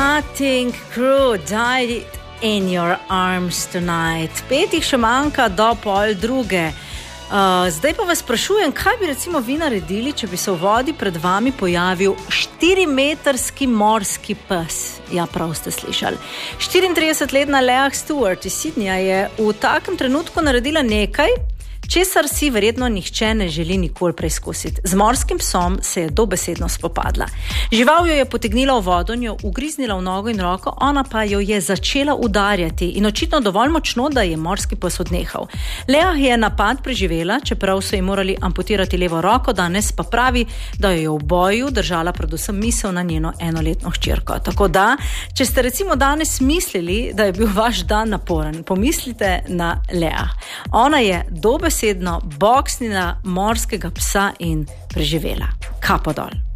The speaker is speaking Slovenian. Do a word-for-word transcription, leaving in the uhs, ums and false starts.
Cutting Crew died in your arms tonight. Petih še manjka do pol druge. Uh, zdaj pa vas sprašujem, kaj bi recimo vi naredili, če bi se v vodi pred vami pojavil štirimetrski morski pes. Ja, prav ste slišali. štiriintridesetletna Leah Stewart iz Sydneyja je v takem trenutku naredila nekaj, česar si verjetno nihče ne želi nikoli preizkusiti. Z morskim psom se je dobesedno spopadla. Žival jo je potegnila v vodo, jo ugriznila v nogo in roko, ona pa jo je začela udarjati in očitno dovolj močno, da je morski pes odnehal. Leah je napad preživela, čeprav so ji morali amputirati levo roko, danes pa pravi, da jo je v boju držala predvsem misel na njeno enoletno hčerko. Tako da, če ste recimo danes mislili, da je bil vaš dan naporen, pomislite na Leah. Ona je dobesedno sedno boksnila morskega psa in preživela. Kapo dol.